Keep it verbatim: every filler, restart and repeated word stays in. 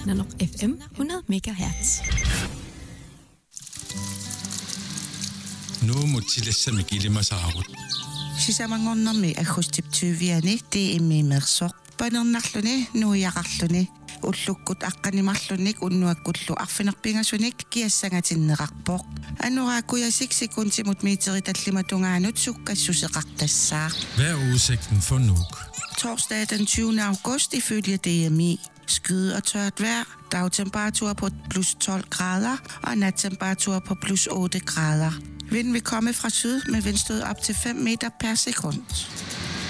Nanok F M hundrede megahertz. Nu mutsilassa mikilima saarut. Sisamangornermi agustiptuviani tiimmi mersoq panernerluni nuiaqarluni уллуккут аққанимарлуник уннуаккуллу арфинерпингасуник киассангаатиннеқарпоқ анурааккуясик секундтимут миитери таллиматунгаанут суккассусеқартассаа. Hvad er udsigten for Nuuk? Torsdag den tyvende august ifølge D M I. Skyde og tørt vejr, dagtemperatur på plus tolv grader og nattemperatur på plus otte grader. Vinden vil komme fra syd med vindstød op til fem meter per sekund.